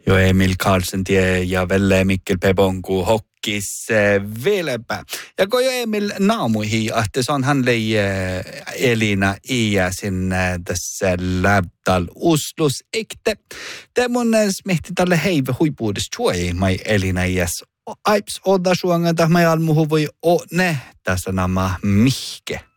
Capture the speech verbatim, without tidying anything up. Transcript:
Jo Emil Karlsson tie ja Velle Mikkel Pebonku hokkis vieläpä. Ja kun jo Emil naamuihin, että se on hän lei Elina Iäsin tässä läptal uslus ekte. Tämä mun smehti tälle heive huipuudessa tuoi mai Elina Iäs. Aips odda suangata mai almuhu voi o ne tässä nama mihke.